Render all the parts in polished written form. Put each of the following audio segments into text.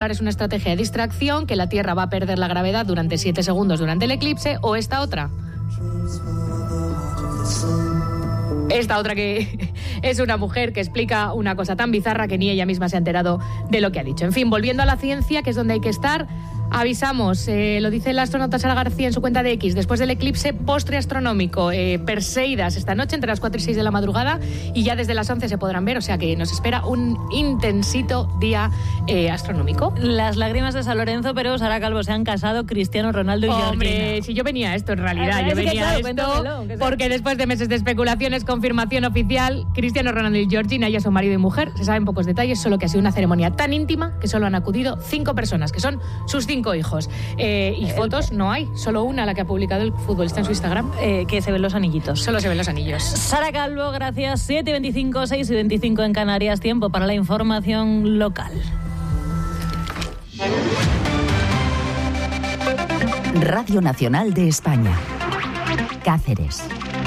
solar es una estrategia de distracción, que la Tierra va a perder la gravedad durante 7 segundos durante el eclipse, o esta otra. Esta otra, que es una mujer que explica una cosa tan bizarra que ni ella misma se ha enterado de lo que ha dicho. En fin, volviendo a la ciencia, que es donde hay que estar, avisamos, lo dice el astronauta Sara García en su cuenta de X, después del eclipse, postre astronómico, Perseidas esta noche entre las 4 y 6 de la madrugada, y ya desde las 11 se podrán ver, o sea que nos espera un intensito día astronómico. Las lágrimas de San Lorenzo, pero Sara Calvo, se han casado Cristiano Ronaldo y Georgina. Hombre, si yo venía a esto en realidad, yo venía a esto porque después de meses de especulaciones, confirmación oficial, Cristiano Ronaldo y Georgina ya son marido y mujer, se saben pocos detalles, solo que ha sido una ceremonia tan íntima que solo han acudido 5 personas, que son sus 5 hijos. Y fotos no hay, solo una, la que ha publicado el futbolista en su Instagram. Que se ven los anillitos. Solo se ven los anillos. Sara Calvo, gracias. 7:25, 6:25 en Canarias. Tiempo para la información local. Radio Nacional de España. Cáceres.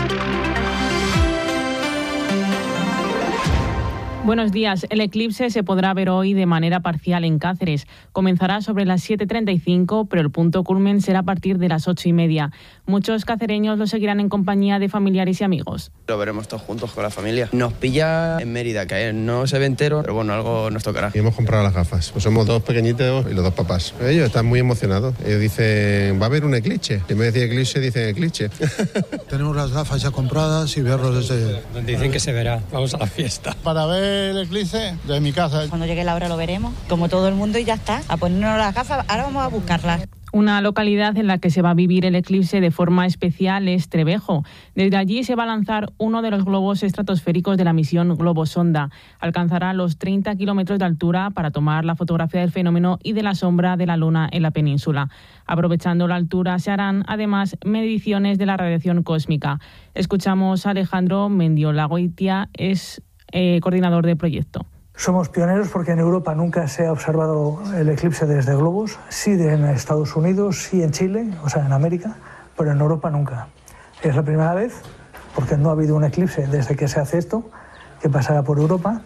Buenos días. El eclipse se podrá ver hoy de manera parcial en Cáceres. Comenzará sobre las 7:35, pero el punto culmen será a partir de las 8:30. Muchos cacereños lo seguirán en compañía de familiares y amigos. Lo veremos todos juntos con la familia. Nos pilla en Mérida, que no se ve entero, pero bueno, algo nos tocará. Y hemos comprado las gafas. Pues somos 2 pequeñitos y los 2 papás. Ellos están muy emocionados. Ellos dicen, va a haber un eclipse. En vez de decir eclipse, dicen eclipse. Tenemos las gafas ya compradas y verlos desde... Dicen que se verá. Vamos a la fiesta. Para ver el eclipse de mi casa. Cuando llegue la hora lo veremos, como todo el mundo, y ya está. A ponernos las gafas, ahora vamos a buscarlas. Una localidad en la que se va a vivir el eclipse de forma especial es Trevejo. Desde allí se va a lanzar uno de los globos estratosféricos de la misión Globosonda. Alcanzará los 30 kilómetros de altura para tomar la fotografía del fenómeno y de la sombra de la luna en la península. Aprovechando la altura se harán además mediciones de la radiación cósmica. Escuchamos a Alejandro Mendiolagoitia, es coordinador del proyecto. Somos pioneros porque en Europa nunca se ha observado el eclipse desde globos, sí en Estados Unidos, sí en Chile, o sea en América, pero en Europa nunca. Es la primera vez, porque no ha habido un eclipse desde que se hace esto, que pasará por Europa,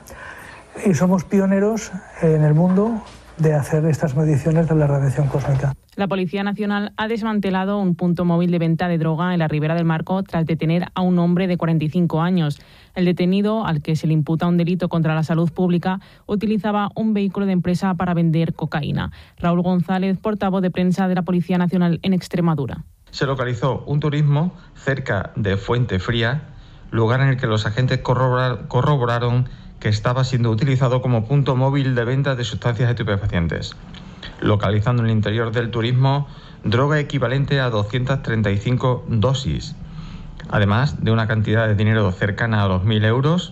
y somos pioneros en el mundo de hacer estas mediciones de la radiación cósmica. La Policía Nacional ha desmantelado un punto móvil de venta de droga en la Ribera del Marco tras detener a un hombre de 45 años. El detenido, al que se le imputa un delito contra la salud pública, utilizaba un vehículo de empresa para vender cocaína. Raúl González, portavoz de prensa de la Policía Nacional en Extremadura. Se localizó un turismo cerca de Fuente Fría, lugar en el que los agentes corroboraron que estaba siendo utilizado como punto móvil de venta de sustancias estupefacientes, localizando en el interior del turismo droga equivalente a 235 dosis, además de una cantidad de dinero cercana a los 1.000 euros,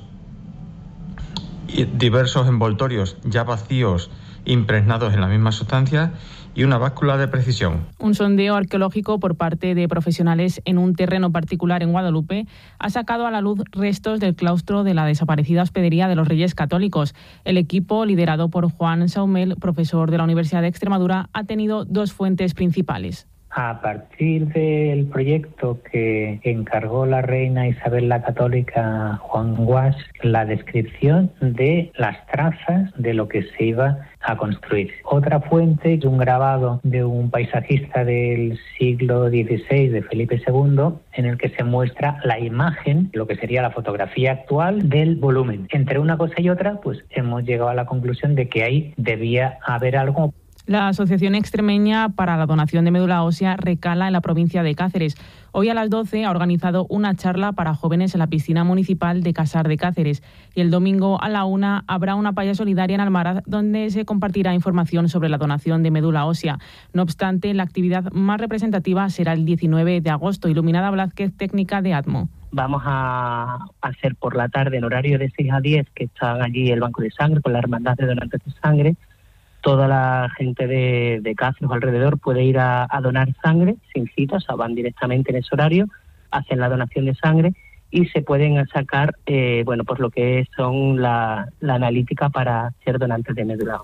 y diversos envoltorios ya vacíos impregnados en la misma sustancia y una báscula de precisión. Un sondeo arqueológico por parte de profesionales en un terreno particular en Guadalupe ha sacado a la luz restos del claustro de la desaparecida Hospedería de los Reyes Católicos. El equipo, liderado por Juan Saumel, profesor de la Universidad de Extremadura, ha tenido 2 fuentes principales. A partir del proyecto que encargó la reina Isabel la Católica, Juan Guas, la descripción de las trazas de lo que se iba a construir. Otra fuente es un grabado de un paisajista del siglo XVI, de Felipe II, en el que se muestra la imagen, lo que sería la fotografía actual del volumen. Entre una cosa y otra, pues hemos llegado a la conclusión de que ahí debía haber algo. La Asociación Extremeña para la Donación de Médula Ósea recala en la provincia de Cáceres. Hoy a las 12 ha organizado una charla para jóvenes en la piscina municipal de Casar de Cáceres. Y el domingo a la 1 habrá una paella solidaria en Almaraz donde se compartirá información sobre la donación de médula ósea. No obstante, la actividad más representativa será el 19 de agosto. Iluminada Blázquez, técnica de Atmo. Vamos a hacer por la tarde, en horario de 6 a 10, que está allí el Banco de Sangre con la Hermandad de Donantes de Sangre. Toda la gente de Cáceres o alrededor puede ir a donar sangre sin cita, o sea, van directamente en ese horario, hacen la donación de sangre y se pueden sacar, pues lo que son la analítica para ser donantes de médula ósea.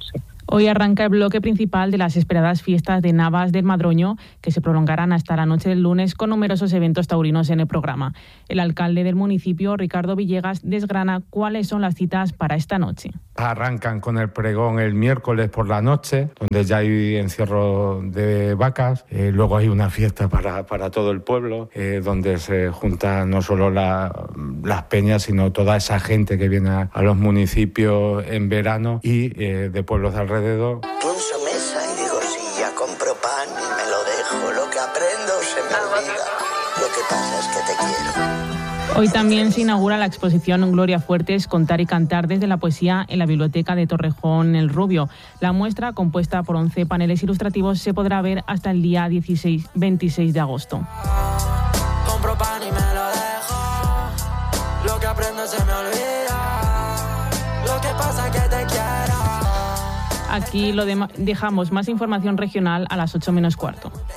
Hoy arranca el bloque principal de las esperadas fiestas de Navas del Madroño, que se prolongarán hasta la noche del lunes con numerosos eventos taurinos en el programa. El alcalde del municipio, Ricardo Villegas, desgrana cuáles son las citas para esta noche. Arrancan con el pregón el miércoles por la noche, donde ya hay encierro de vacas. Luego hay una fiesta para todo el pueblo, donde se juntan no solo las peñas, sino toda esa gente que viene a los municipios en verano y de pueblos de alrededor. Punso mesa y digo, si ya compro pan y me lo dejo, lo que aprendo se me olvida, lo que pasa es que te quiero. Hoy también se inaugura la exposición Gloria Fuertes, Contar y Cantar desde la poesía en la Biblioteca de Torrejón el Rubio. La muestra, compuesta por 11 paneles ilustrativos, se podrá ver hasta el día 26 de agosto. Compro pan y me lo dejo, lo que aprendo se me olvida, lo que pasa es que te quiero. Aquí dejamos más información regional a las 8 menos cuarto.